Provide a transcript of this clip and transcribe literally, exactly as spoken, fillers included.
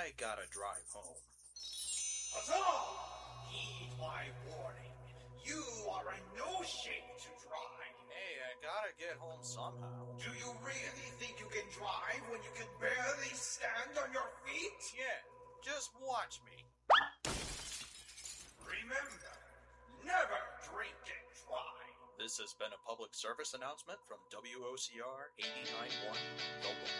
I gotta drive home. Huzzah! Heed my warning. You are in no shape to drive. Hey, I gotta get home somehow. Do you really think you can drive when you can barely stand on your feet? Yeah, just watch me. Remember, never drink and drive. This has been a public service announcement from W O C R eighty-nine point one, The Wolf.